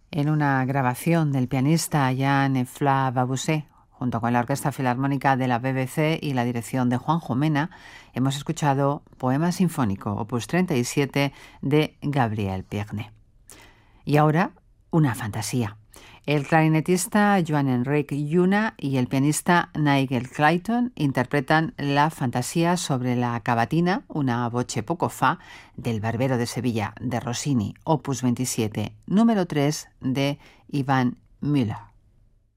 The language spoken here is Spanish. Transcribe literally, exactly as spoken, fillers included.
En una grabación del pianista Jean-François Babusset, junto con la Orquesta Filarmónica de la B B C y la dirección de Juanjo Mena, hemos escuchado Poema Sinfónico, opus treinta y siete, de Gabriel Pierné. Y ahora, una fantasía. El clarinetista Joan-Enric Lluna y el pianista Nigel Clayton interpretan la fantasía sobre la cavatina, una voce poco fa, del Barbero de Sevilla de Rossini, opus veintisiete, número tres, de Ivan Müller.